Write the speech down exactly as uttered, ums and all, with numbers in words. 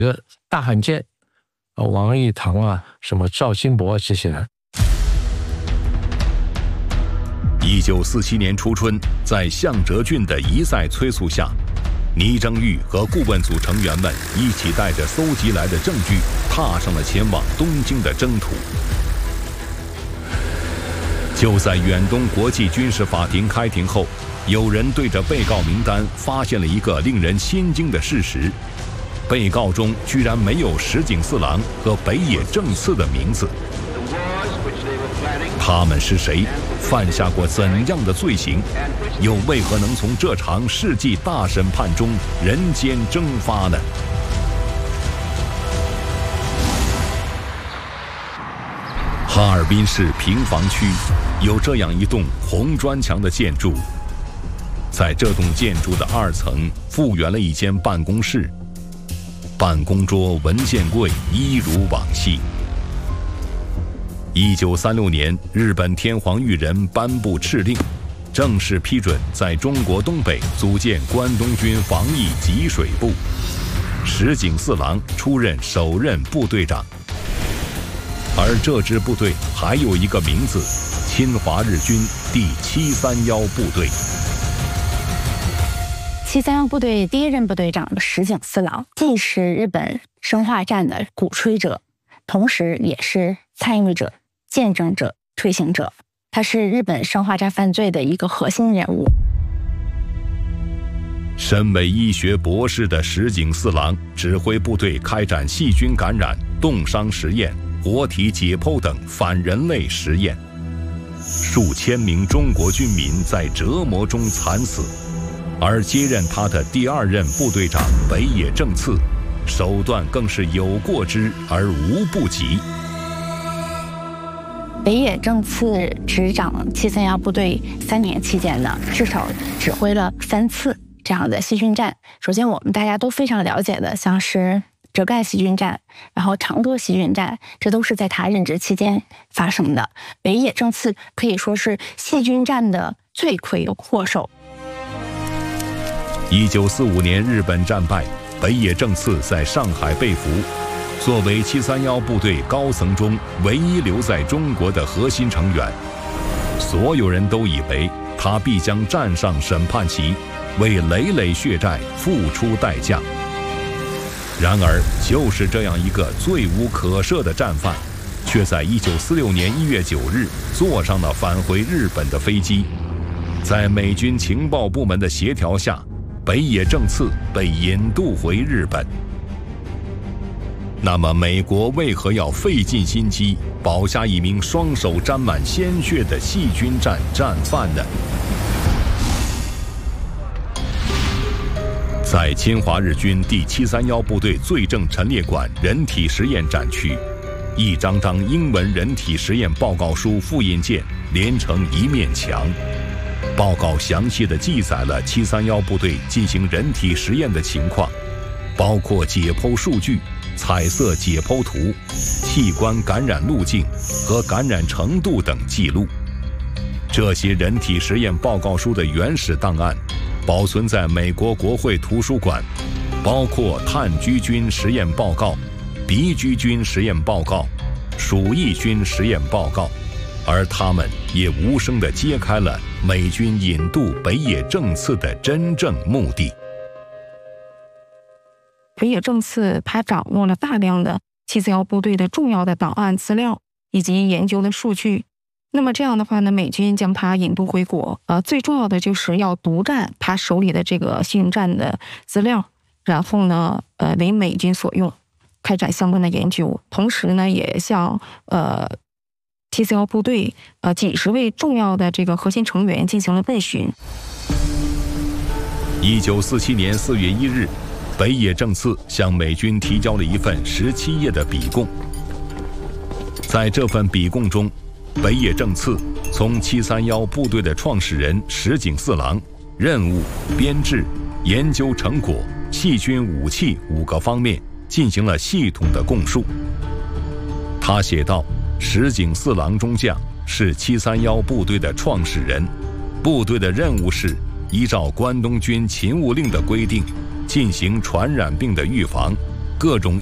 呃，大汉奸，呃，王义堂啊，什么赵金博这些人。 一九四七年初春，在向哲俊的一再催促下，倪征玉和顾问组成员们一起带着搜集来的证据，踏上了前往东京的征途。就在远东国际军事法庭开庭后，有人对着被告名单发现了一个令人心惊的事实：被告中居然没有石井四郎和北野正次的名字。他们是谁？犯下过怎样的罪行？又为何能从这场世纪大审判中人间蒸发呢？哈尔滨市平房区有这样一栋红砖墙的建筑，在这栋建筑的二层复原了一间办公室，办公桌、文件柜一如往昔。一九三六年，日本天皇裕仁颁布敕令，正式批准在中国东北组建关东军防疫给水部，石井四郎出任首任部队长。而这支部队还有一个名字：侵华日军第七三一部队。 七三一部队第一任部队长石井四郎，既是日本生化战的鼓吹者，同时也是参与者、见证者、推行者。他是日本生化战犯罪的一个核心人物。 身为医学博士的石井四郎指挥部队开展细菌感染、冻伤实验、活体解剖等反人类实验，数千名中国军民在折磨中惨死。而接任他的第二任部队长北野正次，手段更是有过之而无不及。 北野正次执掌七三一部队三年期间呢，至少指挥了三次这样的细菌战。首先，我们大家都非常了解的，像是浙赣细菌战，然后长歌细菌战，这都是在他任职期间发生的。北野正次可以说是细菌战的罪魁祸首。 一九四五年日本战败，北野正次在上海被俘。作为七三一部队高层中唯一留在中国的核心成员，所有人都以为他必将站上审判席，为累累血债付出代价。然而，就是这样一个罪无可赦的战犯，却在一九四六年一月九日坐上了返回日本的飞机。在美军情报部门的协调下，北野正次被引渡回日本。那么，美国为何要费尽心机保下一名双手沾满鲜血的细菌战战犯呢？在侵华日军第七三一部队罪证陈列馆人体实验展区，一张张英文人体实验报告书复印件连成一面墙。报告详细地记载了七三一部队进行人体实验的情况，包括解剖数据、彩色解剖图、器官感染路径和感染程度等记录。这些人体实验报告书的原始档案保存在美国国会图书馆，包括炭疽菌实验报告、鼻疽菌实验报告、鼠疫菌实验报告，而他们也无声地揭开了美军引渡北野正次的真正目的。 北野正次他掌握了大量的七三一部队的重要的档案资料以及研究的数据。那么这样的话呢，美军将他引渡回国，呃，最重要的就是要独占他手里的这个细菌战的资料，然后呢，呃，为美军所用，开展相关的研究。同时呢，也向呃七三一部队呃几十位重要的这个核心成员进行了问询。 一九四七年四月一日，北野正次向美军提交了一份十七页的笔供。在这份笔供中，北野正次从七三一部队的创始人石井四郎任务、编制、研究成果、细菌武器五个方面进行了系统的供述。他写道：石井四郎中将是七三一部队的创始人，部队的任务是依照关东军勤务令的规定，进行传染病的预防， 各种